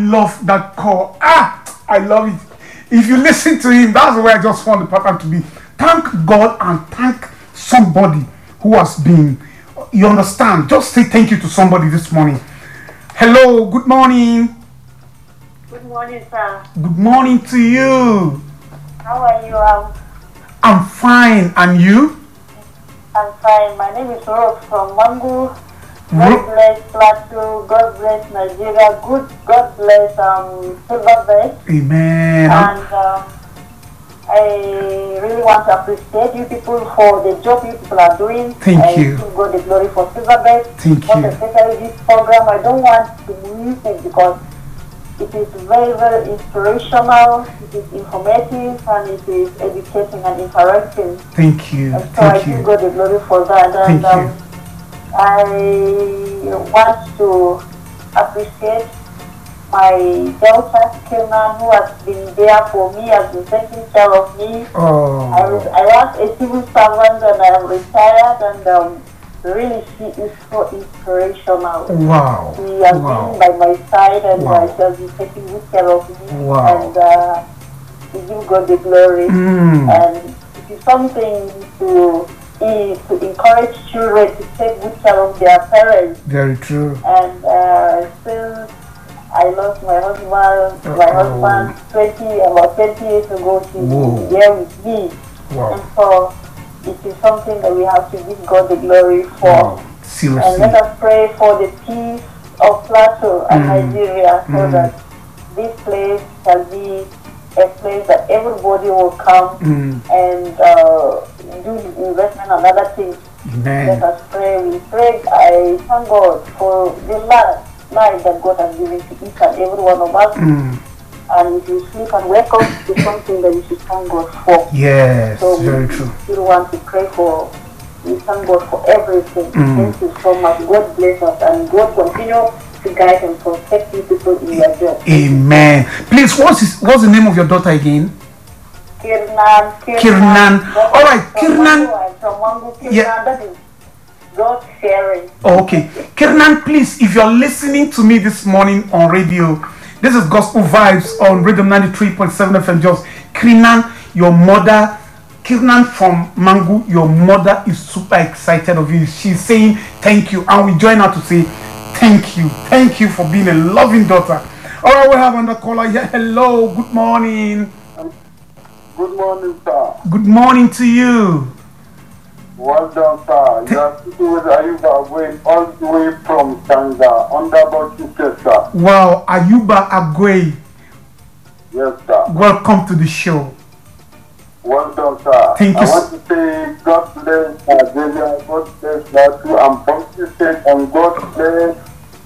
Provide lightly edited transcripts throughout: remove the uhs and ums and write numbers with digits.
love that call. I love it. If you listen to him, that's the way I just want the pattern to be. Thank God and thank somebody who has been, you understand, just say thank you to somebody this morning. Hello, good morning. Good morning, sir. Good morning to you. How are you? I'm fine, and you? I'm fine. My name is Rose from Mangu. God bless Plateau. God bless Nigeria. God bless Silver Bay. Amen. And I really want to appreciate you people for the job you people are doing. Thank you. To God the glory for Silver Bay. Thank But you. especially this program, I don't want to miss it because it is very, very inspirational, it is informative, and it is educating and interacting. Thank you. And so Thank I you. give God the glory for that. And Thank you. I want to appreciate my daughter, Kilman, who has been there for me, has been taking care of me. Oh. I was a civil servant and I am retired, and really she is so inspirational. Wow. She has been by my side, and she has been taking good care of me. Wow. And we give God the glory. And it is something to encourage children to take good care of their parents. Very true. And since I lost my husband, about 20 years ago, she's been there with me. Wow. And so it is something that we have to give God the glory for. Wow. Seriously. And let us pray for the peace of Plateau and Nigeria, so that this place shall be a place that everybody will come and do investment and other things. Amen. Let us pray. We pray. I thank God for the life that God has given to each and every one of us. And if you sleep and wake up, it's something that you should thank God for. Yes, so very true. We still want to pray for. We thank God for everything. Thank you so much. God bless us, and God continue to guide and protect you people in your job. Amen. Please, what's the name of your daughter again? Kirnan. All right, Kirnan. From Mangu, Kirnan. Yeah. That is God fearing. Okay. Kirnan, please, if you're listening to me this morning on radio, this is Gospel Vibes on Rhythm 93.7 FM. Just Kirnan, your mother, Kirnan from Mangu, your mother is super excited of you. She's saying thank you, and we join her to say thank you. Thank you for being a loving daughter. All right, we have another caller here. Hello, good morning. Good morning, sir. Good morning to you. Well done, sir. You are speaking with Ayuba Agwe, all the way from Sanga, under Bauchi, sir. Wow, Ayuba Agwe. Yes, sir. Welcome to the show. Well done, sir. Thank you. I want to say God bless Nigeria, God bless Plateau and Bauchi State, and God bless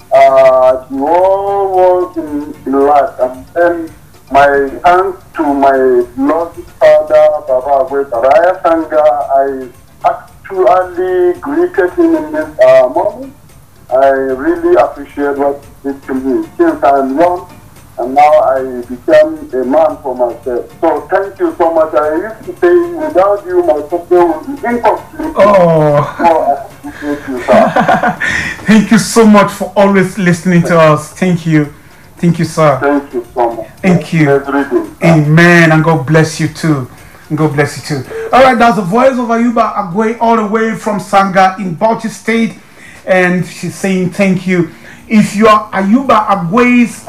the whole world in life. And then my thanks to my loving father, Baba Agwe Baraya Sanga. I actually greeted him in this moment. I really appreciate what he did to me since I'm young, and now I became a man for myself. So thank you so much. I used to say without you my family would be incomplete. Oh. So I appreciate you, sir. Thank you so much for always listening to us. Thank you. Thank you, sir. Thank you so much. Thank you. Reading, amen. And God bless you too. God bless you too. All right, that's the voice of Ayuba Agwe all the way from Sanga in Bauchi State. And she's saying thank you. If you are Ayuba Agwe's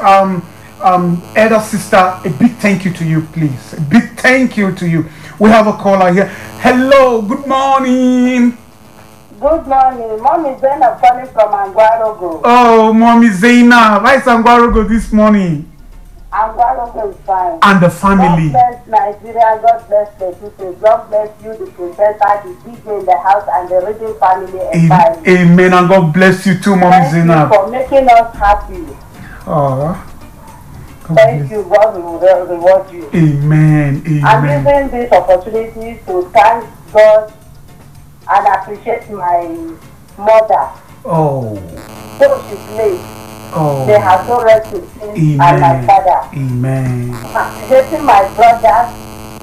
elder sister, a big thank you to you, please. A big thank you to you. We have a caller here. Hello, good morning. Good morning. Mommy Zainab calling from Angwarogo. Oh, Mommy Zainab. Why is Angwarogo this morning? Angwarogo is fine. And the family. God bless Nigeria. God bless the people. God bless you, the presenter, the DJ in the house, and the reading family entirely. Amen. And God bless you too, Mommy Zainab. Thank you for making us happy. Oh. Thank you. God will reward you. Amen. Amen. I'm using this opportunity to thank God and appreciate my mother. Oh. So she's late. Oh. They have no rest with him and my father. Amen. Appreciating my brothers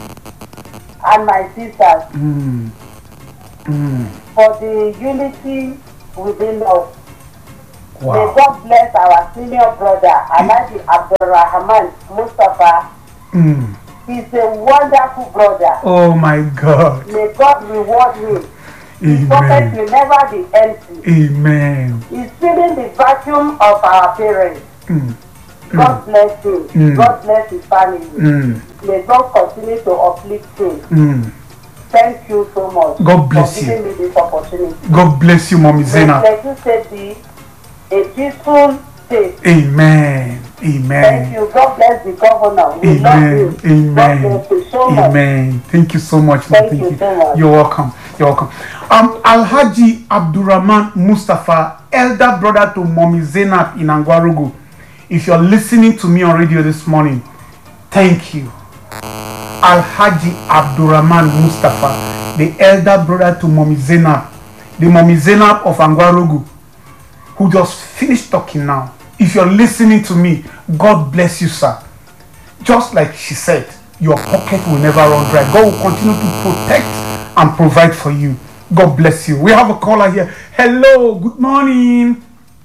and my sisters for the unity within us. May God bless our senior brother, Alhaji Abdurrahman Mustafa. He's a wonderful brother. Oh my God. May God reward him. His Amen. pocket will never be empty. Amen. He's feeling the vacuum of our parents. God bless him. God bless his family. May God continue to uplift him. Thank you so much God bless for giving me this opportunity. God bless you, Mommy May Zainab. Plateau State be a peaceful state. Amen. Amen. Thank you. God bless the governor. We love Amen. you. Amen. God bless you so much. Amen. Thank you so much. Thank you so much. You're welcome. You're welcome. Alhaji Abdurrahman Mustafa, elder brother to Mommy Zainab in Angwarugu. If you're listening to me on radio this morning, thank you. Alhaji Abdurrahman Mustafa, the elder brother to Mommy Zainab, the Mommy Zainab of Angwarugu, who just finished talking now. If you're listening to me, God bless you, sir. Just like she said, your pocket will never run dry. God will continue to protect and provide for you. God bless you. We have a caller here. Hello, good morning.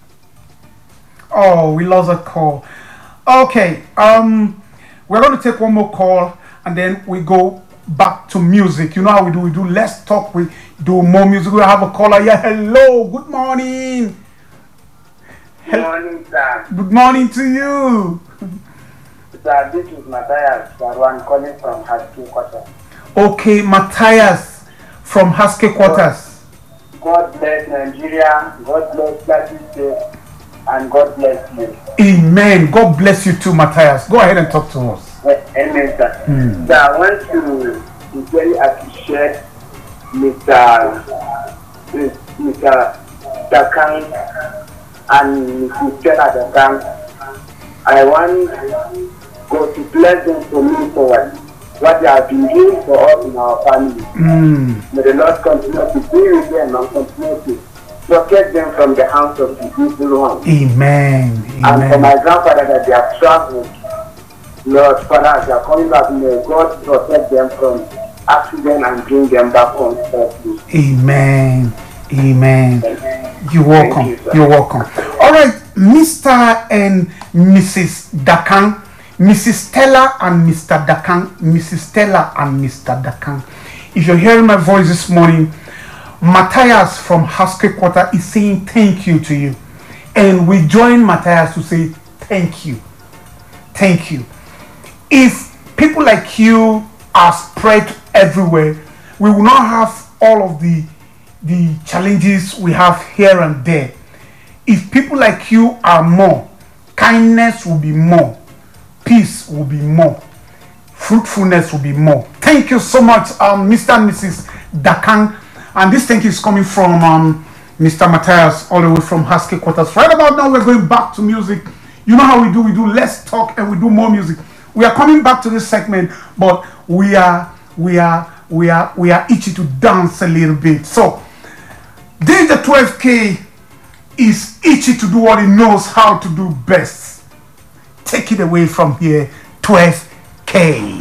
Oh, we lost a call. Okay, we're going to take one more call and then we go back to music. You know how we do? We do less talk, we do more music. We have a caller here. Hello, good morning. Good morning, sir. Good morning to you. Sir, this is Matthias Sarwan calling from Husky Quarters. Okay, Matthias from Husky Quarters. God bless Nigeria, God bless Plateau State, and God bless you. Amen. God bless you too, Matthias. Go ahead and talk to us. Amen, sir. So I want to sincerely appreciate Mr. Dakang and Mrs. Stella Dakang. I want God to bless them for me forward. What they have been doing for us in our family. May the Lord continue to be with them and continue to protect them from the hands of the evil one. Amen. And for my grandfather that they have traveled, Lord Father, as they are coming back, may God protect them from accident and bring them back home safely. Amen. Amen. You're welcome. You're welcome. All right, Mr. and Mrs. Dakang, Mrs. Stella and Mr. Dakang, Mrs. Stella and Mr. Dakang. If you're hearing my voice this morning, Matthias from Husky Quarter is saying thank you to you. And we join Matthias to say thank you. Thank you. If people like you are spread everywhere, we will not have all of the challenges we have here and there. If people like you are more, kindness will be more, peace will be more, fruitfulness will be more. Thank you so much, Mr. and Mrs. Dakang. And this thank you is coming from Mr. Matthias, all the way from Husky Quarters. Right about now, we're going back to music. You know how we do? We do less talk and we do more music. We are coming back to this segment, but we are itchy to dance a little bit. So, DJ 12K is itchy to do what he knows how to do best. Take it away from here, 12K.